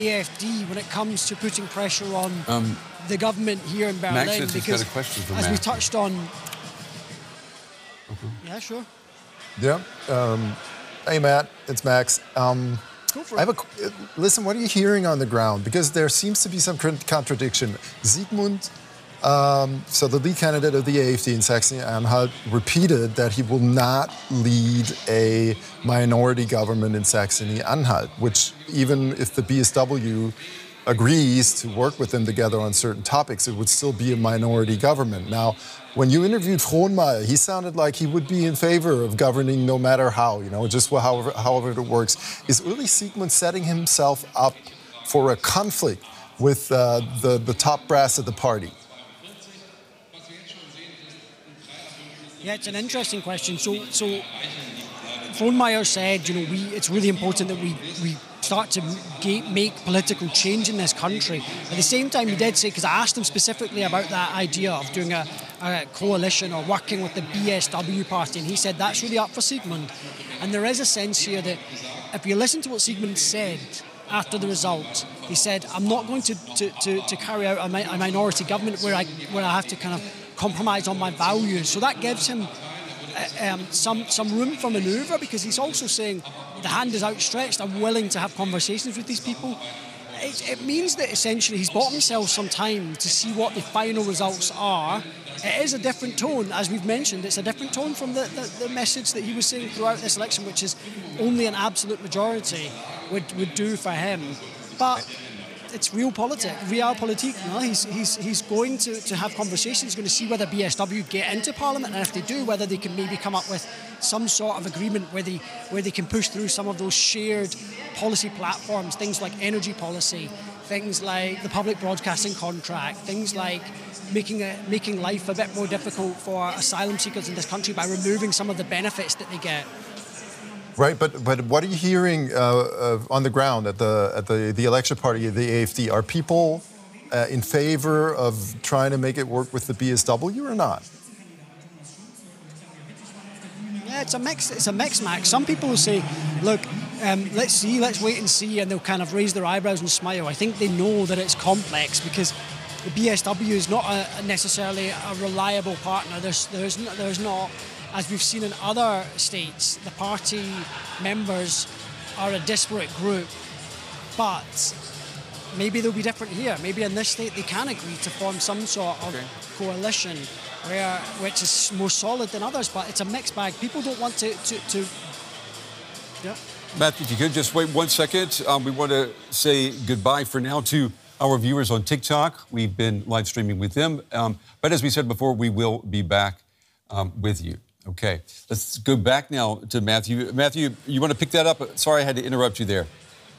AfD when it comes to putting pressure on the government here in Berlin? Max says he's got a question for as Matt. we touched on... Yeah, sure. Yeah. Hey, Matt, it's Max. Go for it. Listen, what are you hearing on the ground? Because there seems to be some contradiction. Sigmund, so the lead candidate of the AfD in Saxony-Anhalt, repeated that he will not lead a minority government in Saxony-Anhalt, which even if the BSW agrees to work with them together on certain topics, it would still be a minority government. Now, when you interviewed Frohnmayer, he sounded like he would be in favor of governing no matter how, just however it works. Is Ulrich Sigmund setting himself up for a conflict with the top brass of the party? Yeah, it's an interesting question. So Frohnmayer said, it's really important that we start to make political change in this country. At the same time, he did say, because I asked him specifically about that idea of doing a coalition or working with the BSW party, and he said that's really up for Sigmund. And there is a sense here that if you listen to what Sigmund said after the result, he said, I'm not going to carry out a minority government where I have to kind of compromise on my values. So that gives him some room for manoeuvre, because he's also saying the hand is outstretched. I'm willing to have conversations with these people. It means that essentially he's bought himself some time to see what the final results are. It is a different tone, as we've mentioned. It's a different tone from the message that he was saying throughout this election, which is only an absolute majority would do for him. But it's realpolitik. He's going to have conversations. He's going to see whether BSW get into Parliament, and if they do, whether they can maybe come up with some sort of agreement where they can push through some of those shared policy platforms, things like energy policy, things like the public broadcasting contract, things like making life a bit more difficult for asylum seekers in this country by removing some of the benefits that they get. Right, but what are you hearing on the ground at the election party of the AfD? Are people in favor of trying to make it work with the BSW or not? Yeah, it's a mix, Max. Some people will say, look, let's wait and see, and they'll kind of raise their eyebrows and smile. I think they know that it's complex, because the BSW is not necessarily a reliable partner. There's not. As we've seen in other states, the party members are a disparate group, but maybe they'll be different here. Maybe in this state they can agree to form some sort of coalition which is more solid than others, but it's a mixed bag. People don't want to. Yeah. Matthew, if you could just wait 1 second. We want to say goodbye for now to our viewers on TikTok. We've been live streaming with them. But as we said before, we will be back with you. Okay, let's go back now to Matthew. Matthew, you want to pick that up? Sorry, I had to interrupt you there.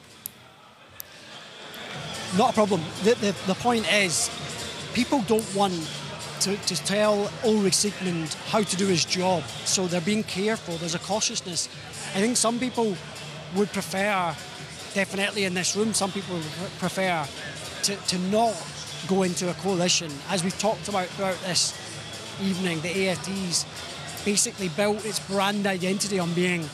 Not a problem. The point is, people don't want to tell Ulrich Sigmund how to do his job, so they're being careful. There's a cautiousness. I think some people would prefer, definitely in this room, some people would prefer to not go into a coalition. As we've talked about throughout this evening, the AfD's basically built its brand identity on being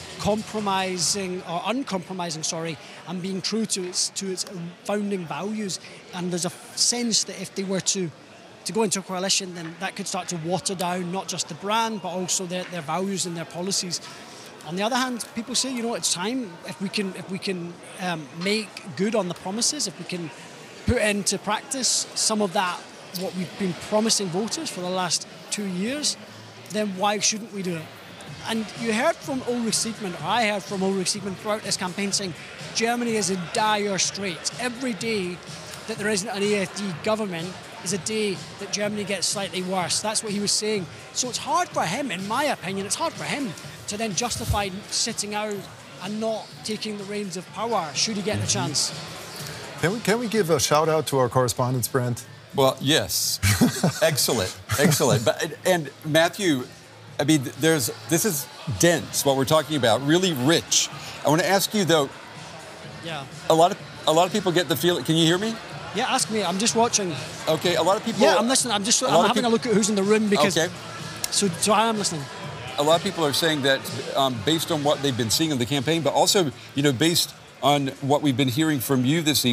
uncompromising, and being true to its founding values. And there's a sense that if they were to go into a coalition, then that could start to water down not just the brand, but also their values and their policies. On the other hand, people say, it's time, if we can make good on the promises, if we can put into practice some of that, what we've been promising voters for the last 2 years, then why shouldn't we do it? And you heard from Ulrich Sigmund, or I heard from Ulrich Sigmund throughout this campaign saying Germany is in dire straits. Every day that there isn't an AfD government is a day that Germany gets slightly worse. That's what he was saying. So it's hard for him, in my opinion, it's hard for him to then justify sitting out and not taking the reins of power should he get the chance. Can we give a shout out to our correspondents, Brent? Well, yes. Excellent. And Matthew, I mean, this is dense, what we're talking about, really rich. I want to ask you, though. Yeah. A lot of people get the feeling. Can you hear me? Yeah, ask me. I'm just watching. Okay, a lot of people. Yeah, I'm listening. I'm having a look at who's in the room, because. Okay. So I am listening. A lot of people are saying that based on what they've been seeing in the campaign, but also, based on what we've been hearing from you this evening.